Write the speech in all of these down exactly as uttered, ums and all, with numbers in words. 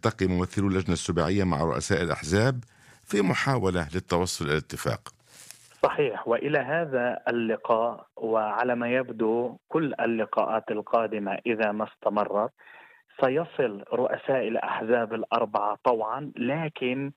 يلتقي ممثلو اللجنة السباعية مع رؤساء الأحزاب في محاولة للتوصل إلى اتفاق. صحيح، وإلى هذا اللقاء وعلى ما يبدو كل اللقاءات القادمة إذا ما استمرت سيصل رؤساء الأحزاب الأربعة طوعا، لكن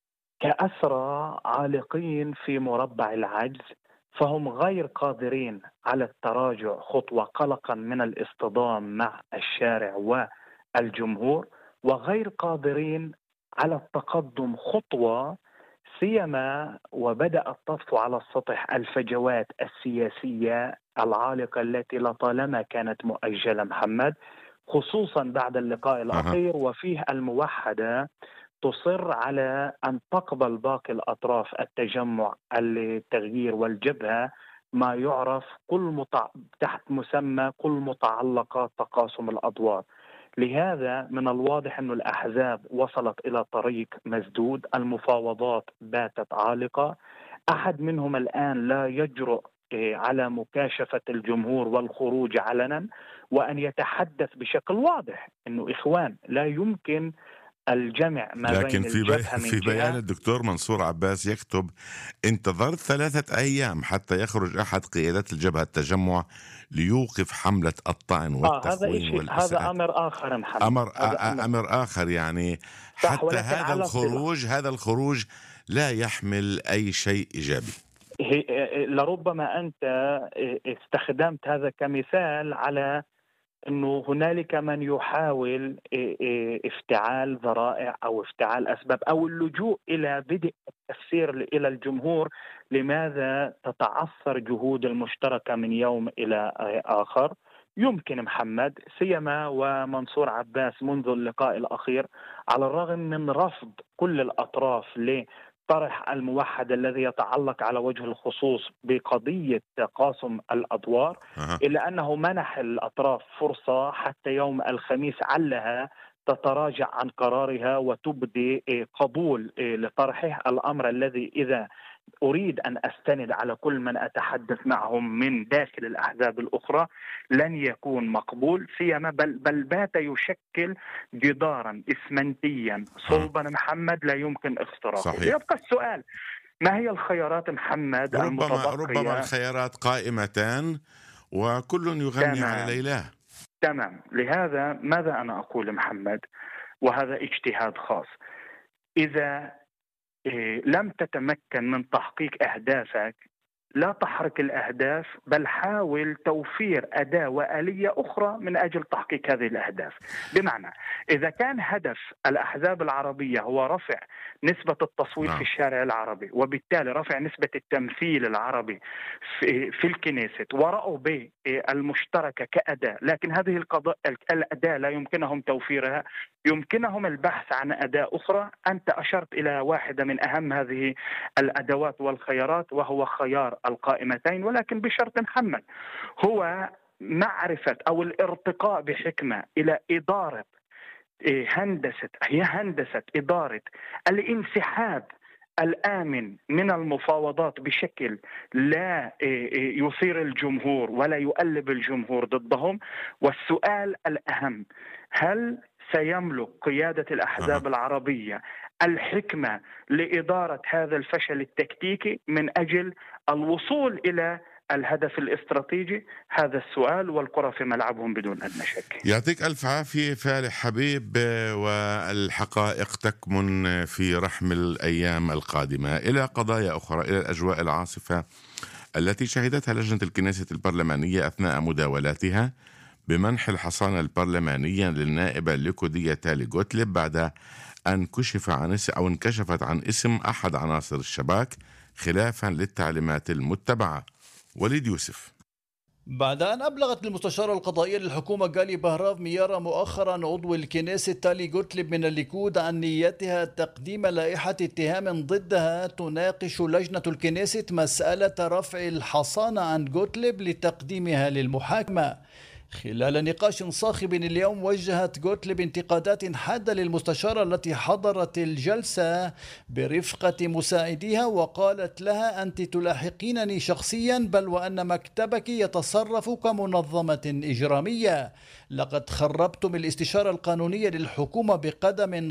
كأسرى عالقين في مربع العجز، فهم غير قادرين على التراجع خطوة قلقا من الاصطدام مع الشارع والجمهور، وغير قادرين على التقدم خطوة، سيما وبدأت تطفو على السطح الفجوات السياسية العالقة التي لطالما كانت مؤجلة محمد، خصوصا بعد اللقاء الأخير وفيه الموحدة تصر على أن تقبل باقي الأطراف التجمع التغيير والجبهة ما يعرف كل متع... تحت مسمى كل متعلقات تقاسم الأدوار. لهذا من الواضح أن الأحزاب وصلت إلى طريق مسدود، المفاوضات باتت عالقة، أحد منهم الآن لا يجرؤ على مكاشفة الجمهور والخروج علنا وأن يتحدث بشكل واضح أنه إخوان لا يمكن الجمع ما لكن بين في, بي... في بيان الدكتور منصور عباس يكتب: انتظرت ثلاثة أيام حتى يخرج أحد قيادات الجبهة التجمع ليوقف حملة الطعن والتخوين آه والإساءة. هذا أمر آخر محمد. أمر, هذا أمر. أمر آخر يعني حتى هذا الخروج هذا الخروج لا يحمل أي شيء إيجابي. لربما أنت استخدمت هذا كمثال على أنه هنالك من يحاول افتعال ذرائع أو افتعال أسباب أو اللجوء إلى بدء التفسير إلى الجمهور لماذا تتعثر جهود المشتركة من يوم إلى آخر. يمكن محمد سيما ومنصور عباس منذ اللقاء الأخير على الرغم من رفض كل الأطراف ل طرح الموحد الذي يتعلق على وجه الخصوص بقضية تقاسم الأدوار، أه. إلا أنه منح الأطراف فرصة حتى يوم الخميس علها تتراجع عن قرارها وتبدي قبول لطرحه، الأمر الذي إذا أريد أن أستند على كل من أتحدث معهم من داخل الأحزاب الأخرى لن يكون مقبول، سيما بل, بل بات يشكل جدارا إسمنتيا صلبا محمد لا يمكن اختراقه. يبقى السؤال: ما هي الخيارات محمد ربما المتبقية؟ ربما الخيارات قائمتان وكل يغني تمام. على ليلاه. تمام. لهذا ماذا أنا أقول محمد، وهذا اجتهاد خاص، إذا لم تتمكن من تحقيق أهدافك لا تحرك الأهداف، بل حاول توفير أداة وآلية أخرى من أجل تحقيق هذه الأهداف. بمعنى إذا كان هدف الأحزاب العربية هو رفع نسبة التصويت في الشارع العربي وبالتالي رفع نسبة التمثيل العربي في, في الكنيست ورأوا بالمشتركة كأداة، لكن هذه القضاء الأداة لا يمكنهم توفيرها، يمكنهم البحث عن أداة أخرى. أنت أشرت إلى واحدة من أهم هذه الأدوات والخيارات وهو خيار القائمتين، ولكن بشرط محمد هو معرفة أو الارتقاء بحكمة إلى إدارة هندسة هي هندسة إدارة الانسحاب الآمن من المفاوضات بشكل لا يثير الجمهور ولا يؤلب الجمهور ضدهم. والسؤال الأهم: هل سيملك قيادة الأحزاب العربية الحكمة لإدارة هذا الفشل التكتيكي من أجل الوصول إلى الهدف الاستراتيجي؟ هذا السؤال، والكرة في ملعبهم بدون أدنى شك. يعطيك ألف عافية فالح حبيب، والحقائق تكمن في رحم الأيام القادمة. إلى قضايا أخرى، إلى الأجواء العاصفة التي شهدتها لجنة الكنيسة البرلمانية أثناء مداولاتها بمنح الحصانة البرلمانية للنائبة ليكودية تالي غوتليب بعد أن كشف عن اسم أو انكشفت عن اسم أحد عناصر الشباك خلافا للتعليمات المتبعة. وليد يوسف. بعد أن أبلغت المستشارة القضائية للحكومة غالي بهراف ميارا مؤخرا عضو الكنيسة تالي غوتليب من الليكود عن نيتها تقديم لائحة اتهام ضدها، تناقش لجنة الكنيسة مسألة رفع الحصانة عن غوتليب لتقديمها للمحاكمة. خلال نقاش صاخب اليوم وجهت غوتليب انتقادات حادة للمستشارة التي حضرت الجلسة برفقة مساعديها، وقالت لها: أنت تلاحقينني شخصيا، بل وأن مكتبك يتصرف كمنظمة إجرامية. لقد خربتم الاستشارة القانونية للحكومة بقدم